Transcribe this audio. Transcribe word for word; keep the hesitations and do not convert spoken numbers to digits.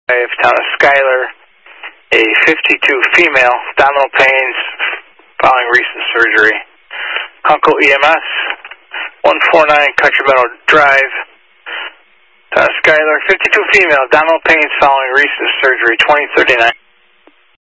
Town of Schuyler, a fifty-two female, abdominal pains following recent surgery. Hunko E M S, one forty-nine Country Meadow Drive, Town of Schuyler, fifty-two female, abdominal pains following recent surgery, twenty thirty-nine.